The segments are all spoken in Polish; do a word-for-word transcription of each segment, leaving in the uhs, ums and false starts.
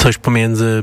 coś pomiędzy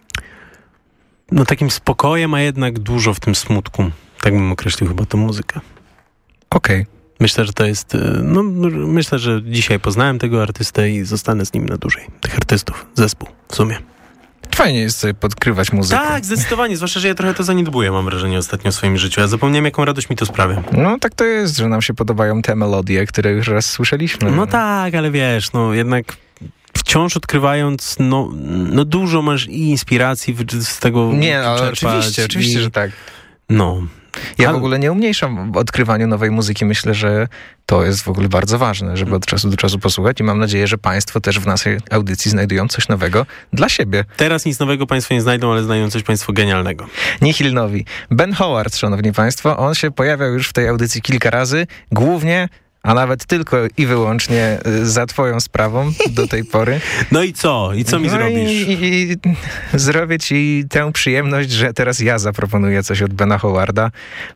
no takim spokojem, a jednak dużo w tym smutku. Tak bym określił chyba tę muzykę. Okej. Okay. Myślę, że to jest, no myślę, że dzisiaj poznałem tego artystę i zostanę z nim na dłużej. Tych artystów, zespół w sumie. Fajnie jest sobie podkrywać muzykę. Tak, zdecydowanie, zwłaszcza, że ja trochę to zaniedbuję, mam wrażenie, ostatnio w swoim życiu. Ja zapomniałem, jaką radość mi to sprawia. No tak to jest, że nam się podobają te melodie, które już raz słyszeliśmy. No tak, ale wiesz, no jednak wciąż odkrywając, no, no dużo masz i inspiracji z tego Nie, no, czerpać. oczywiście, oczywiście, i... że tak. No. Ja Ale... w ogóle nie umniejszam w odkrywaniu nowej muzyki. Myślę, że to jest w ogóle bardzo ważne, żeby od czasu do czasu posłuchać i mam nadzieję, że państwo też w naszej audycji znajdują coś nowego dla siebie. Teraz nic nowego państwo nie znajdą, ale znajdą coś państwo genialnego. Nihil nowi. Ben Howard, szanowni państwo, on się pojawiał już w tej audycji kilka razy, głównie, a nawet tylko i wyłącznie za twoją sprawą do tej pory. No i co? I co mi no zrobisz? I, i, i zrobię ci tę przyjemność, że teraz ja zaproponuję coś od Bena Howarda,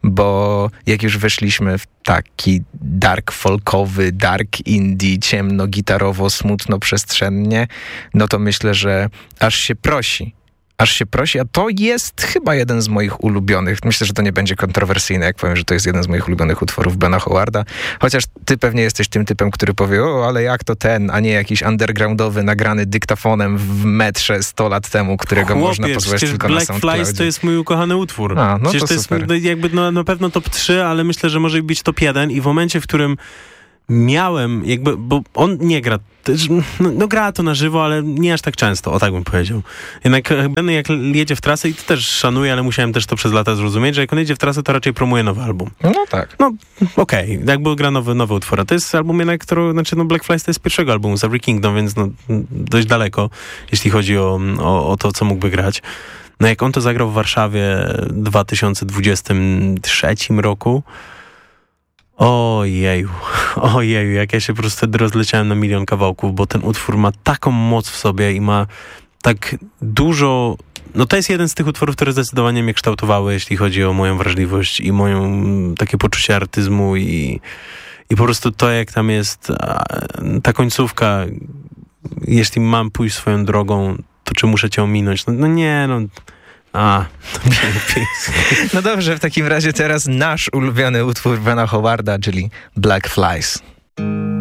bo jak już weszliśmy w taki dark folkowy, dark indie, ciemno, gitarowo, smutno, przestrzennie, no to myślę, że aż się prosi. Aż się prosi, a to jest chyba jeden z moich ulubionych. Myślę, że to nie będzie kontrowersyjne, jak powiem, że to jest jeden z moich ulubionych utworów Bena Howarda. Chociaż ty pewnie jesteś tym typem, który powie, o, ale jak to ten, a nie jakiś undergroundowy, nagrany dyktafonem w metrze sto lat temu, którego Chłopie, można posłuchać tylko Black na SoundCloudzie. Flies to jest mój ukochany utwór. A, no przecież to, to jest super. no, jakby no, na pewno top trzy, ale myślę, że może być top jeden i w momencie, w którym miałem, jakby, bo on nie gra, no, no gra to na żywo, ale nie aż tak często, o tak bym powiedział. Jednak Ben jak jedzie w trasę i to też szanuję, ale musiałem też to przez lata zrozumieć, że jak on jedzie w trasę, to raczej promuje nowy album. No tak. No okej, okay, jakby gra nowy, nowy utwór. A to jest album jednak, który, znaczy no Black Flies to jest z pierwszego albumu, z Every Kingdom, więc no dość daleko, jeśli chodzi o, o, o to, co mógłby grać. No jak on to zagrał w Warszawie w dwa tysiące dwudziestym trzecim roku, Ojeju, ojeju, jak ja się po prostu rozleciałem na milion kawałków, bo ten utwór ma taką moc w sobie i ma tak dużo... No to jest jeden z tych utworów, które zdecydowanie mnie kształtowały, jeśli chodzi o moją wrażliwość i moją takie poczucie artyzmu i, i po prostu to, jak tam jest ta końcówka, jeśli mam pójść swoją drogą, to czy muszę cię ominąć? No, no nie, no... A, no dobrze, w takim razie teraz nasz ulubiony utwór Bena Howarda, czyli Black Flies.